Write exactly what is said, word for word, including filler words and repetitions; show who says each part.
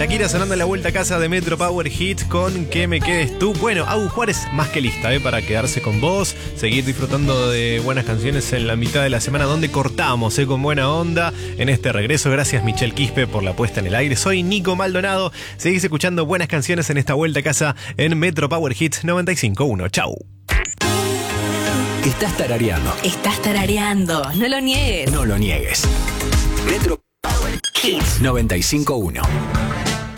Speaker 1: Shakira sonando en la vuelta a casa de Metro Power Hit con Que me quedes tú. Bueno, Agus Juárez más que lista, ¿eh? Para quedarse con vos, seguir disfrutando de buenas canciones en la mitad de la semana donde cortamos, ¿eh? Con buena onda en este regreso. Gracias Michelle Quispe por la puesta en el aire. Soy Nico Maldonado. Seguís escuchando buenas canciones en esta vuelta a casa en Metro Power Hit noventa y cinco punto uno. Chau.
Speaker 2: Estás tarareando.
Speaker 3: Estás tarareando. No lo niegues.
Speaker 2: No lo niegues. Metro Power Hits noventa y cinco punto uno.